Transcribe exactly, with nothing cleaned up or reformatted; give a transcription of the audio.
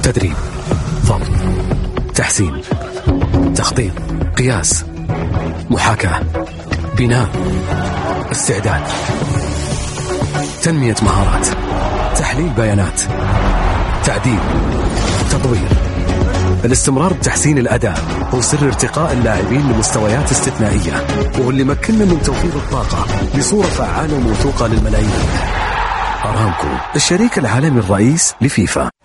تدريب، ضبط، تحسين، تخطيط، قياس، محاكاة، بناء، استعداد، تنمية مهارات، تحليل بيانات، تعديل، تطوير. الاستمرار بتحسين الأداء هو سر ارتقاء اللاعبين لمستويات استثنائية، واللي مكننا من توفير الطاقة بصورة فعالة وموثوقة للملايين. أرامكو، الشريك العالمي الرئيس لفيفا.